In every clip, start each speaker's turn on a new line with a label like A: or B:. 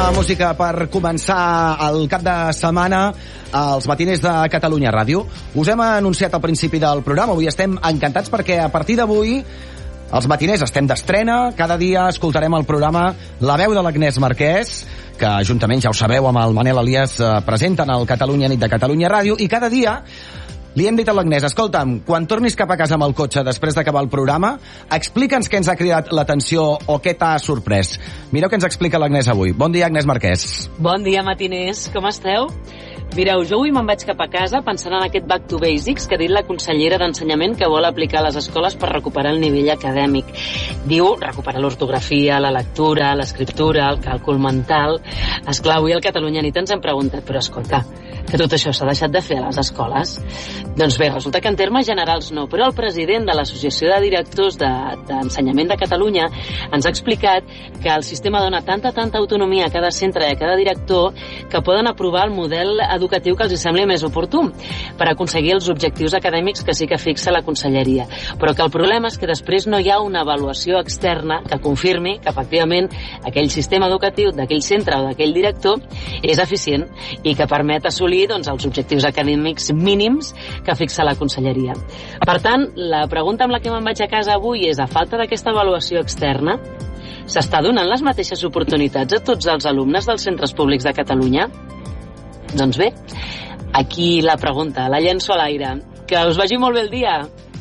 A: Bona música per començar el cap de setmana als matiners de Catalunya Ràdio. Us hem anunciat al principi del programa. Avui estem encantats perquè a partir d'avui els matiners estem d'estrena. Cada dia escoltarem el programa La veu de l'Agnès Marquès, que juntament, ja ho sabeu, amb el Manel Elias presenten el Catalunya Nit de Catalunya Ràdio, i cada dia li hem dit a l'Agnès: escolta'm, quan tornis cap a casa amb el cotxe després d'acabar el programa, explica'ns què ens ha cridat l'atenció o què t'ha sorprès. Mireu què ens explica l'Agnès avui. Bon dia, Agnès Marquès.
B: Bon dia, matiners. Com esteu? Mireu, jo avui me'n vaig cap a casa pensant en aquest Back to Basics que ha dit la consellera d'Ensenyament que vol aplicar a les escoles per recuperar el nivell acadèmic. Diu recuperar l'ortografia, la lectura, l'escriptura, el càlcul mental. Esclar, avui al Catalunya Nit ens hem preguntat, però escolta, que tot això s'ha deixat de fer a les escoles? Doncs bé, resulta que en termes generals no, però el president de l'Associació de Directors d'Ensenyament de Catalunya ens ha explicat que el sistema dona tanta autonomia a cada centre i a cada director que poden aprovar el model educatiu que els sembli més oportú per aconseguir els objectius acadèmics que sí que fixa la conselleria. Però que el problema és que després no hi ha una avaluació externa que confirmi que efectivament aquell sistema educatiu d'aquell centre o d'aquell director és eficient i que permet assolir els objectius acadèmics mínims que fixa la conselleria. Per tant, la pregunta amb la que me'n vaig a casa avui és: a falta d'aquesta avaluació externa, s'està donant les mateixes oportunitats a tots els alumnes dels centres públics de Catalunya? Doncs bé, aquí la pregunta, la llenço a l'aire. Que us vagi molt bé el dia!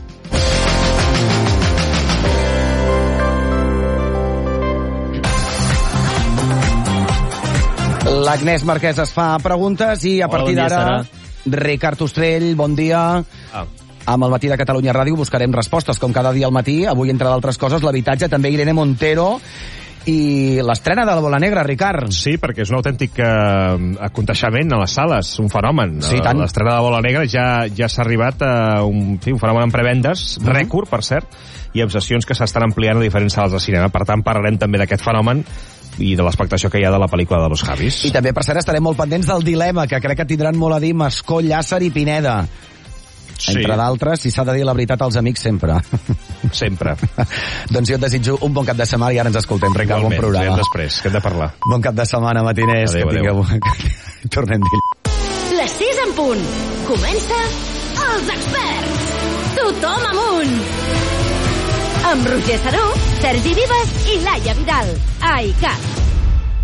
A: L'Agnès Marquès es fa preguntes i a partir d'ara, Ricard Ostrell, bon dia. Amb el matí de Catalunya Ràdio buscarem respostes, com cada dia al matí. Avui, entre d'altres coses, l'habitatge, també Irene Montero i l'estrena de la Bola Negra, Ricard.
C: Sí, perquè és un autèntic aconteixement a les sales, un fenomen.
A: Sí, tant.
C: L'estrena de la Bola Negra ja s'ha arribat a un fenomen en prevendes, rècord, per cert, i amb sessions que s'estan ampliant a diferents sales de cinema. Per tant, parlarem també d'aquest fenomen i de l'expectació que hi ha de la pel·lícula de Los Javis.
A: I també, per cert, estarem molt pendents del dilema, que crec que tindran molt a dir Mascó, Llàcer i Pineda. Sí. Entre d'altres, si s'ha de dir la veritat als amics, sempre.
C: Sempre.
A: Doncs jo et desitjo un bon cap de setmana i ara ens escoltem, Ricard, bon programa.
C: Igualment, després, que hem de parlar.
A: Bon cap de setmana, matiners.
C: Adéu,
A: que tingueu... Tornem dilluns.
D: Les 6 en punt. Comença Els Experts. Tothom amunt. Amb Roger Saró, Sergi Vives i Laia Vidal. A ICAT.